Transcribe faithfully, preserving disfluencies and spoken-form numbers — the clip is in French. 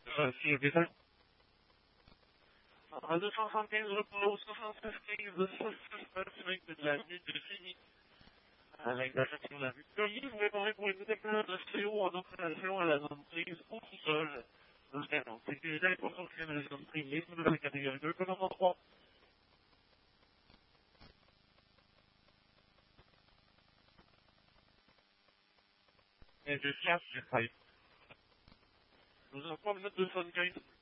Euh, si, déjà. En deux cent soixante-quinze, repos, soixante-quinze, deux cent soixante-cinq de la nuit de fini. Avec la gestion de la Victorie, vous répondrez pour une déclaration de C O en opération à la zone prise au sous-sol. L'océan, sécurité pour fonctionner la zone privée, de la catégorie deux, commandement trois. Et je cherche, je travaille. Nous avons trois minutes de soixante-quinze.